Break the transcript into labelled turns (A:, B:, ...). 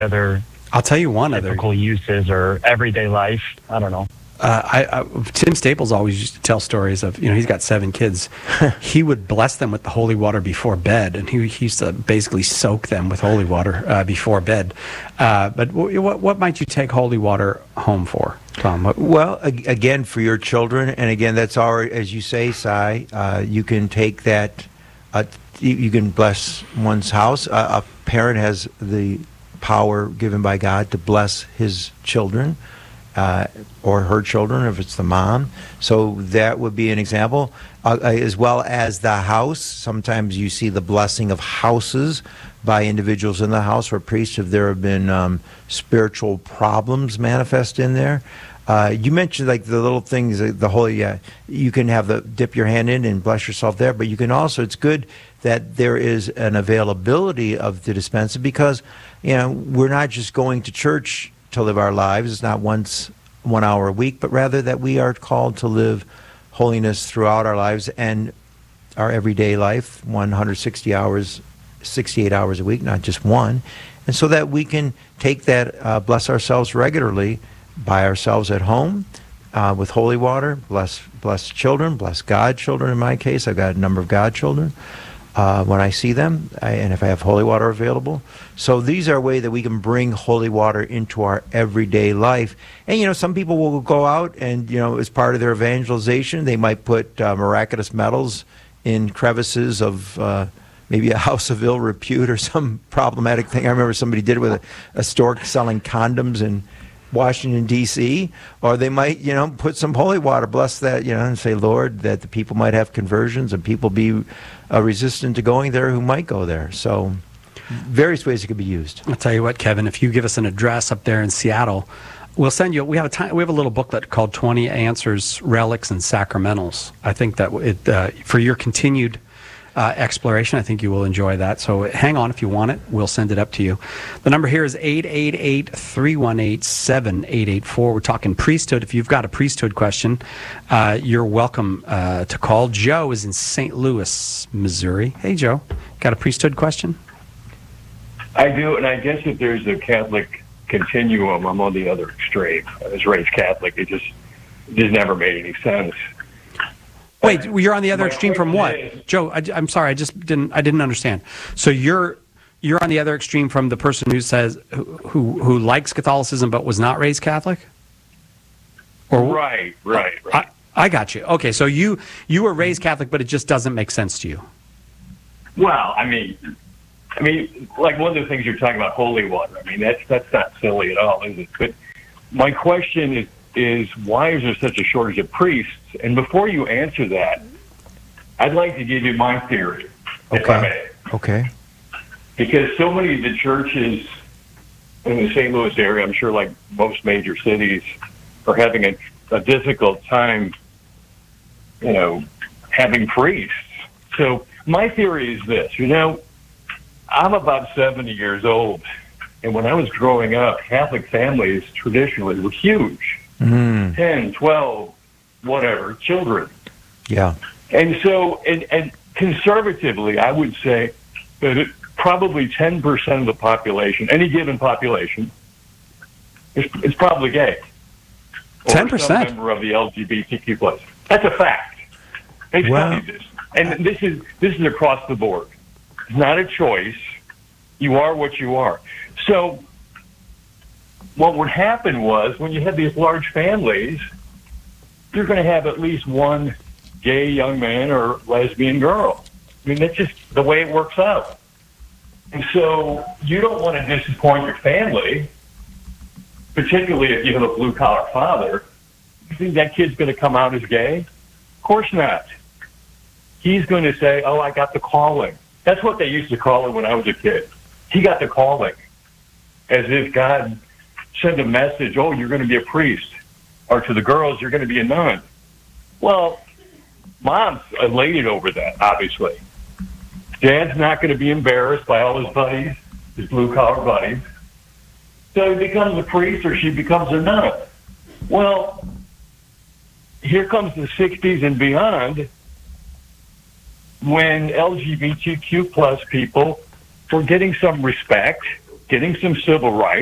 A: other
B: I'll tell you one other.
A: typical uses or everyday life? I don't know.
B: Tim Staples always used to tell stories of, he's got 7 kids. He would bless them with the holy water before bed, and he used to basically soak them with holy water before bed. But what might you take holy water home for, Tom?
C: Well, again, for your children, and again, that's our, as you say, Si, you can take that, you can bless one's house. A parent has the power given by God to bless his children. Or her children, if it's the mom. So that would be an example. As well as the house. Sometimes you see the blessing of houses by individuals in the house or priests if there have been spiritual problems manifest in there. You mentioned like the little things, the holy, you can have dip your hand in and bless yourself there, but you can also, it's good that there is an availability of the dispenser because, we're not just going to church to live our lives. It's not 1 hour a week, but rather that we are called to live holiness throughout our lives and our everyday life, 160 hours, 68 hours a week, not just one. And so that we can take that, bless ourselves regularly by ourselves at home with holy water, bless children, bless godchildren in my case. I've got a number of godchildren. When I see them, and if I have holy water available. So these are ways that we can bring holy water into our everyday life. And, some people will go out and, as part of their evangelization, they might put miraculous metals in crevices of maybe a house of ill repute or some problematic thing. I remember somebody did it with a store selling condoms in Washington, D.C., or they might, put some holy water, bless that, and say, Lord, that the people might have conversions and people be resistant to going there who might go there. So various ways it could be used.
B: I'll tell you what, Kevin, if you give us an address up there in Seattle, we'll send you, we have a little booklet called 20 Answers, Relics, and Sacramentals. I think that for your continued exploration, I think you will enjoy that. So hang on if you want it. We'll send it up to you. The number here is 888-318-7884. We're talking priesthood. If you've got a priesthood question, you're welcome to call. Joe is in St. Louis, Missouri. Hey, Joe. Got a priesthood question?
D: I do, and I guess if there's a Catholic continuum, I'm on the other extreme. I was raised Catholic. It just never made any sense.
B: Wait, you're on the other extreme from what? Joe, I'm sorry, I didn't understand. So you're on the other extreme from the person who says who likes Catholicism but was not raised Catholic? Or
D: Right.
B: I got you. Okay, so you were raised Catholic, but it just doesn't make sense to you.
D: Well, I mean, like one of the things you're talking about, holy water. I mean, that's not silly at all, is it? But my question is why is there such a shortage of priests? And before you answer that, I'd like to give you my theory, if I may.
C: Okay.
D: Because so many of the churches in the St. Louis area, I'm sure like most major cities, are having a difficult time, having priests. So my theory is this, I'm about 70 years old, and when I was growing up, Catholic families traditionally were huge. 10, 12, whatever, children.
C: Yeah.
D: And so, and conservatively, I would say that probably 10% of the population, any given population, is probably gay.
B: 10%?
D: Or some member of the LGBTQ+. That's a fact. They studied this. And this is across the board. It's not a choice. You are what you are. So what would happen was when you had these large families, you're going to have at least one gay young man or lesbian girl. I mean, that's just the way it works out. And so you don't want to disappoint your family, particularly if you have a blue-collar father. You think that kid's going to come out as gay? Of course not. He's going to say, oh, I got the calling. That's what they used to call it when I was a kid. He got the calling. As if God sent a message, oh, you're going to be a priest. Or to the girls, you're going to be a nun. Well, mom's elated over that, obviously. Dad's not going to be embarrassed by all his buddies, his blue-collar buddies. So he becomes a priest or she becomes a nun. Well, here comes the 60s and beyond when LGBTQ plus people were getting some respect getting some civil rights.